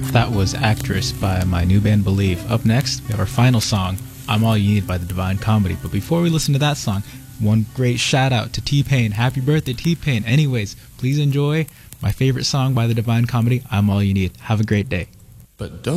That was Actress by my new band Believe. Up next, we have our final song, I'm All You Need by the Divine Comedy. But before we listen to that song, one great shout out to T-Pain. Happy birthday, T-Pain. Anyways, please enjoy my favorite song by the Divine Comedy, I'm All You Need. Have a great day. But don't